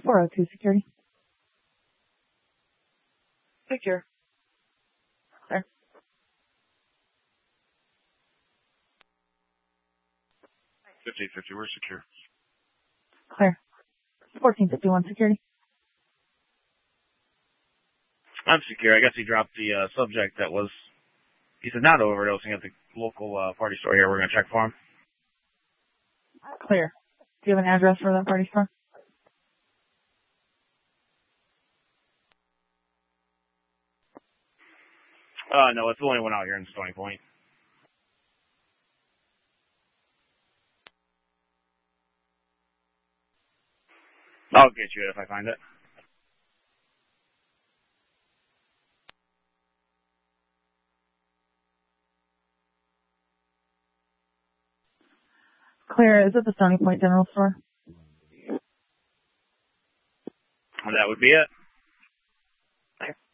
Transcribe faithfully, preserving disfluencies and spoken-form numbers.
four oh two security. Secure. Clear. fifty fifty, we're secure. Clear. fourteen fifty-one security. I'm secure. I guess he dropped the uh, subject that was, he said not overdosing at the local uh, party store here. We're going to check for him. Clear. Do you have an address for that party store? Uh, no, it's the only one out here in Stony Point. I'll get you it if I find it. Clear. Is it the Stony Point General Store? That would be it.